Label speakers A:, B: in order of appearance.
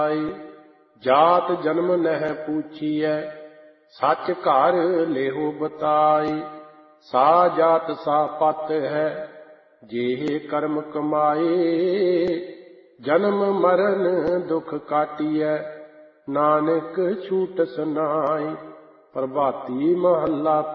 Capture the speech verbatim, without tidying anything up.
A: ਜਾਤ ਜਨਮ ਨਹਿ ਪੂਛੀਐ, ਸੱਚ ਘਰ ਲੇਹੁ ਬਤਾਈ। ਸਾ ਜਾਤ ਸਾ ਪਤ ਹੈ, ਜਿਹੇ ਕਰਮ ਕਮਾਏ। ਜਨਮ ਮਰਨ ਦੁਖ ਕਾਟੀਐ, ਨਾਨਕ ਛੂਟਸ ਨਾਈ। ਪ੍ਰਭਾਤੀ ਮਹੱਲਾ